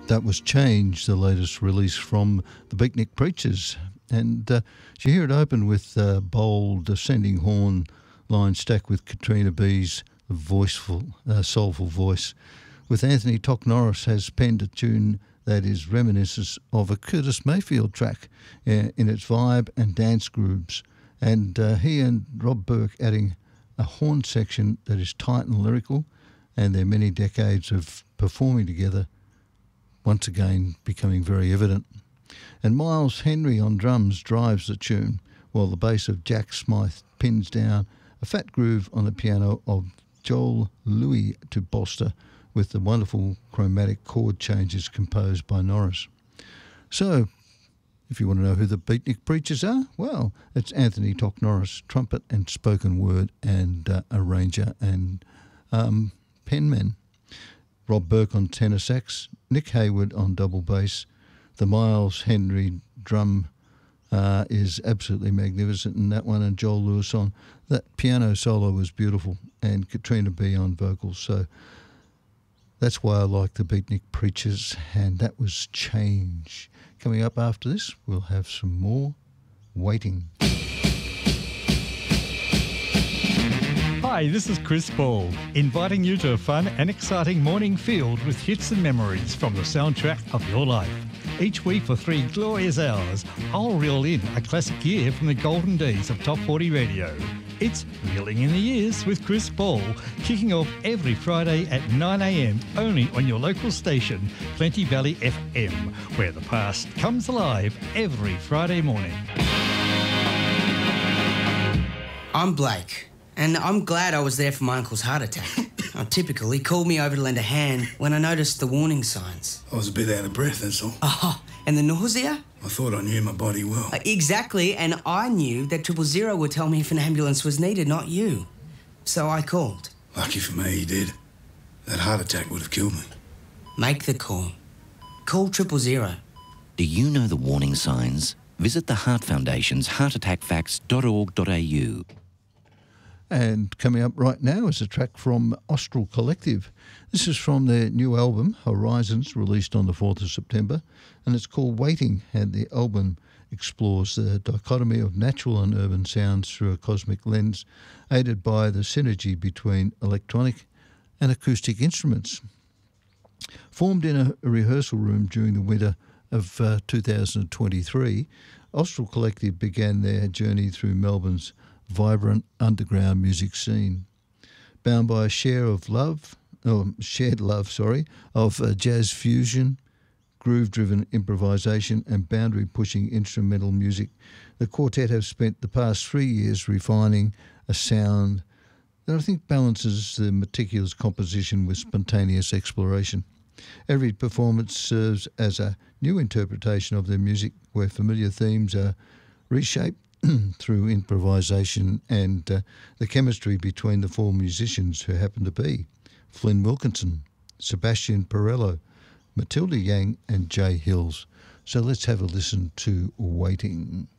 That was Change, the latest release from the Beatnik Preachers. And you hear it open with bold ascending horn line stacked with Katrina B's soulful voice. With Anthony Tock Norris has penned a tune that is reminiscent of a Curtis Mayfield track in its vibe and dance grooves. And he and Rob Burke adding a horn section that is tight and lyrical, and their many decades of performing together once again becoming very evident. And Miles Henry on drums drives the tune, while the bass of Jack Smythe pins down a fat groove on the piano of Joel Louis to bolster with the wonderful chromatic chord changes composed by Norris. So, if you want to know who the Beatnik Preachers are, well, it's Anthony Tock Norris, trumpet and spoken word and arranger and penman. Rob Burke on tenor sax, Nick Hayward on double bass. The Miles Henry drum is absolutely magnificent in that one, and Joel Lewis on that piano solo was beautiful, and Katrina B on vocals. So that's why I like the Beatnik Preachers, and that was Change. Coming up after this, we'll have some more Waiting. Hi, this is Chris Ball, inviting you to a fun and exciting morning filled with hits and memories from the soundtrack of your life. Each week for 3 glorious hours, I'll reel in a classic year from the golden days of Top 40 Radio. It's Reeling in the Years with Chris Ball, kicking off every Friday at 9 a.m, only on your local station, Plenty Valley FM, where the past comes alive every Friday morning. I'm Blake, and I'm glad I was there for my uncle's heart attack. Typical, he called me over to lend a hand when I noticed the warning signs. I was a bit out of breath, that's all. Oh, and the nausea? I thought I knew my body well. Exactly, and I knew that 000 would tell me if an ambulance was needed, not you. So I called. Lucky for me, he did. That heart attack would have killed me. Make the call. Call 000. Do you know the warning signs? Visit the Heart Foundation's heartattackfacts.org.au. And coming up right now is a track from Austral Collective. This is from their new album, Horizons, released on the 4th of September, and it's called Waiting, and the album explores the dichotomy of natural and urban sounds through a cosmic lens, aided by the synergy between electronic and acoustic instruments. Formed in a rehearsal room during the winter of 2023, Austral Collective began their journey through Melbourne's vibrant underground music scene. Bound by a shared love of jazz fusion, groove-driven improvisation and boundary-pushing instrumental music, the quartet have spent the past 3 years refining a sound that I think balances the meticulous composition with spontaneous exploration. Every performance serves as a new interpretation of their music, where familiar themes are reshaped through improvisation and the chemistry between the 4 musicians who happen to be Flynn Wilkinson, Sebastian Perello, Matilda Yang and Jay Hills. So let's have a listen to Waiting.